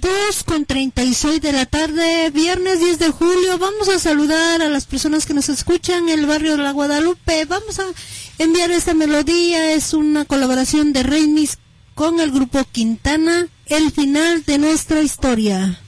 2:36 de la tarde, viernes 10 de julio. Vamos a saludar a las personas que nos escuchan en el barrio de la Guadalupe. Vamos a enviar esta melodía. Es una colaboración de Remix con el grupo Quintana, El final de nuestra historia.